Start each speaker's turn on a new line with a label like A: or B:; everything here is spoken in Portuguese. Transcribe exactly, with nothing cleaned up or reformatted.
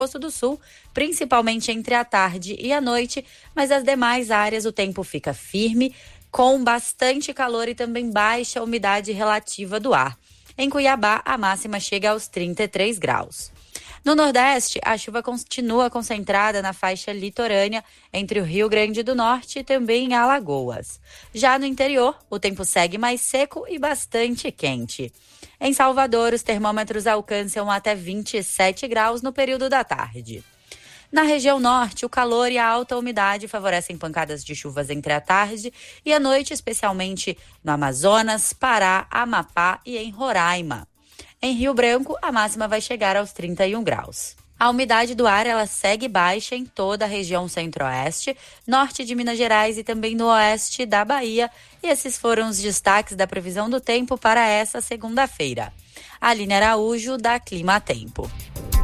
A: Grosso do Sul, principalmente entre a tarde e a noite, mas as demais áreas o tempo fica firme, com bastante calor e também baixa umidade relativa do ar. Em Cuiabá, a máxima chega aos trinta e três graus. No Nordeste, a chuva continua concentrada na faixa litorânea entre o Rio Grande do Norte e também em Alagoas. Já no interior, o tempo segue mais seco e bastante quente. Em Salvador, os termômetros alcançam até vinte e sete graus no período da tarde. Na região norte, o calor e a alta umidade favorecem pancadas de chuvas entre a tarde e a noite, especialmente no Amazonas, Pará, Amapá e em Roraima. Em Rio Branco, a máxima vai chegar aos trinta e um graus. A umidade do ar ela segue baixa em toda a região centro-oeste, norte de Minas Gerais e também no oeste da Bahia. E esses foram os destaques da previsão do tempo para essa segunda-feira. Aline Araújo, da Clima Tempo.